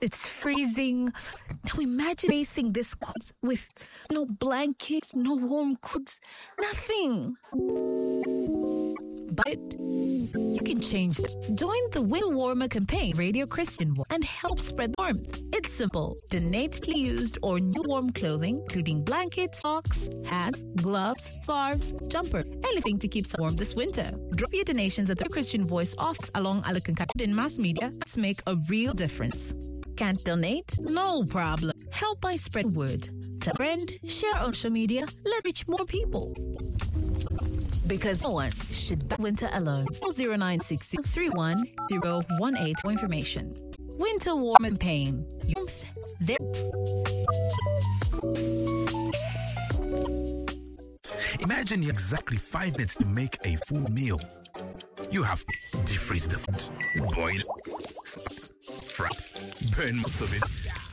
It's freezing. Now imagine facing this with no blankets, no warm clothes, nothing. But you can change that. Join the Winter Warmer campaign, Radio Christian, and help spread warmth. It's simple. Donate used or new warm clothing, including blankets, socks, hats, gloves, scarves, jumper, anything to keep warm this winter. Drop your donations at the Christian Voice office along Alakankat in mass media. Let's make a real difference. Can't donate? No problem. Help by spread word. Tell a friend, share on social media, let reach more people. Because no one should die winter alone. 0960311018 for information. Winter Warm campaign. There. Imagine you have exactly 5 minutes to make a full meal. You have to defreeze the food, boil, fry, burn most of it,